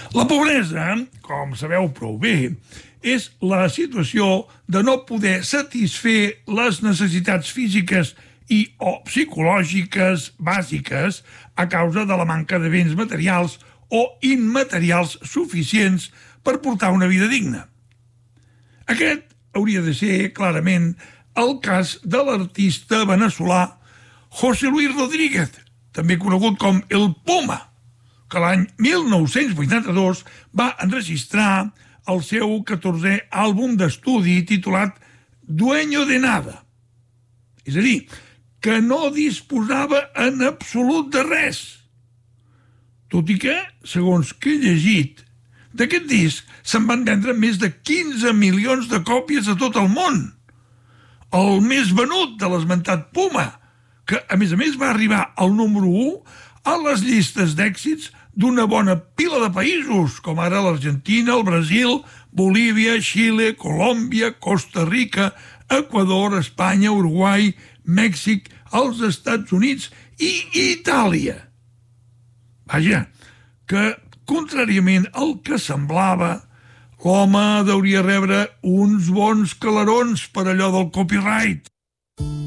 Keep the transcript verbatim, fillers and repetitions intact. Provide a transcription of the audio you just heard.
La pobresa, com sabeu prou bé, és la situació de no poder satisfer les necessitats físiques i o psicològiques bàsiques a causa de la manca de béns materials o immaterials suficients per portar una vida digna. Aquest hauria de ser, clarament, el cas de l'artista veneçolà José Luis Rodríguez, també conegut com el Puma, que l'any mil nou-cents vuitanta-dos va enregistrar el seu catorzè àlbum d'estudi titulat Dueño de Nada. És a dir, que no disposava en absolut de res. Tot i que, segons que he llegit, d'aquest disc se'n van vendre més de quinze milions de còpies a tot el món. El més venut de l'esmentat Puma, que a més a més va arribar al número u a les llistes d'èxits d'una bona pila de països, com ara l'Argentina, el Brasil, Bolívia, Xile, Colòmbia, Costa Rica, Equador, Espanya, Uruguai, Mèxic, els Estats Units i Itàlia. Vaja, que, contràriament al que semblava, l'home hauria rebre uns bons calarons per allò del copyright.